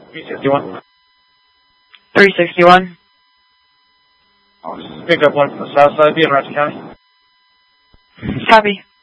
361. 361. I'll pick up one from the south side, be in Rapid County. Copy.